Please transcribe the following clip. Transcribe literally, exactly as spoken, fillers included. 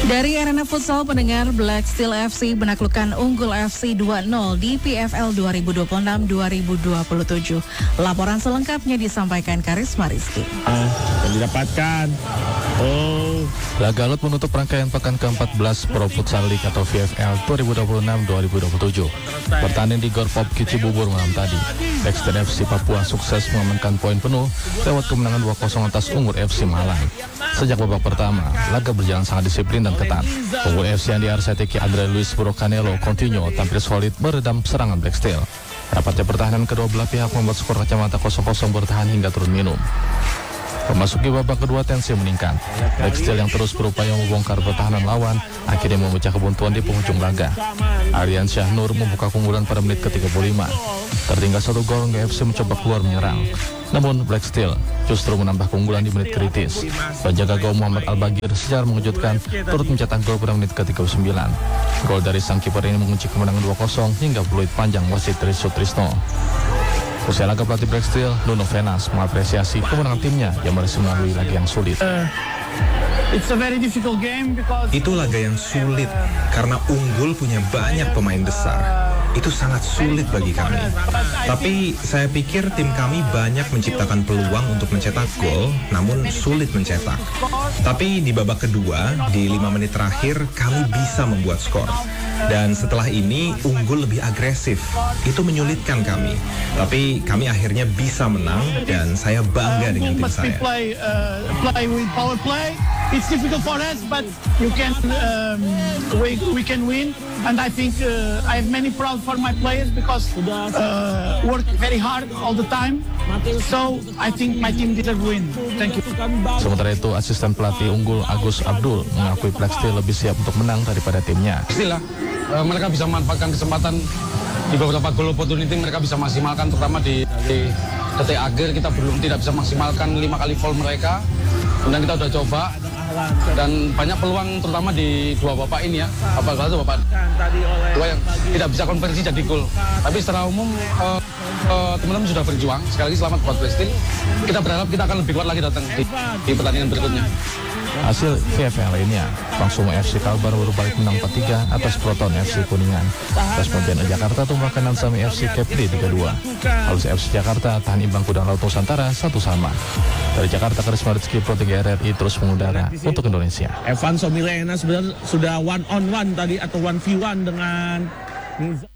Dari arena futsal, pendengar, Black Steel F C menaklukkan Unggul F C dua nol di P F L dua ribu dua puluh enam dua ribu dua puluh tujuh. Laporan selengkapnya disampaikan Karisma Rizky. Ah, yang didapatkan. Oh. Laga Lot menutup rangkaian pekan ke-empat belas Pro Futsal League atau V F L dua ribu dua puluh enam dua ribu dua puluh tujuh. Bertanding di Gor Pop Cibubur malam tadi, Black Steel F C Papua sukses mengamankan poin penuh lewat kemenangan dua kosong atas Unggul F C Malang. Sejak babak pertama, laga berjalan sangat disiplin dan ketat. Unggul F C yang diarsai Andre Luis Bro Canelo Coutinho tampil solid meredam serangan Black Steel. Rapatnya pertahanan kedua belah pihak membuat skor kacamata kosong kosong bertahan hingga turun minum. Memasuki babak kedua, tensi meningkat. Black Steel yang terus berupaya membongkar pertahanan lawan akhirnya memecah kebuntuan di penghujung laga. Aryan Syah Nur membuka keunggulan pada menit ke tiga puluh lima. Tertinggal satu gol, Unggul F C mencoba keluar menyerang. Namun Black Steel justru menambah keunggulan di menit kritis. Penjaga gawang Muhammad Al-Bagir secara mengejutkan turut mencetak gol pada menit ke tiga puluh sembilan. Gol dari sang kiper ini mengunci kemenangan dua kosong hingga peluit panjang wasit Trisut Trisno. Usai laga, pelatih Black Steel, Nuno Venas, mengapresiasi kemenangan timnya yang masih melalui laga yang sulit. Uh, it's a very difficult game because Itu laga yang sulit karena Unggul punya banyak pemain besar. Itu sangat sulit bagi kami. Tapi saya pikir tim kami banyak menciptakan peluang untuk mencetak gol, namun sulit mencetak. Tapi di babak kedua, di lima menit terakhir, kami bisa membuat skor. Dan setelah ini, Unggul lebih agresif. Itu menyulitkan kami. Tapi kami akhirnya bisa menang dan saya bangga dengan tim saya. play, uh, play with power play. It's difficult for us, but you can um, we, we can win. And I think uh, I have many proud for my players because uh, work very hard all the time. So I think my team deserve win. Thank you. Sementara itu, asisten pelatih Unggul Agus Abdul mengakui Black Steel lebih siap untuk menang daripada timnya. Pastilah uh, mereka bisa memanfaatkan kesempatan di beberapa goal opportunity, mereka bisa maksimalkan, terutama di, di detik akhir kita belum tidak bisa maksimalkan lima kali foul mereka. Dan kita sudah coba dan banyak peluang terutama di dua bapak ini ya, apakah itu bapak dua yang tidak bisa konversi jadi gol. Tapi secara umum uh, uh, teman-teman sudah berjuang. Sekali lagi selamat buat Black Steel. Kita berharap kita akan lebih kuat lagi datang di, di pertandingan berikutnya. Hasil V F L lainnya, Langsung F C Kalbar baru balik menang empat tiga atas Proton F C Kuningan. Terus Pontianak Jakarta tumbangkan Nansami F C Kepri tiga dua. Lalu F C Jakarta tahan imbang Kudang Laut Nusantara satu sama. Dari Jakarta, Karisma Rizky, Pro tiga R R I terus mengudara untuk Indonesia. Evan Somilena sebenarnya sudah one on one tadi atau one v one dengan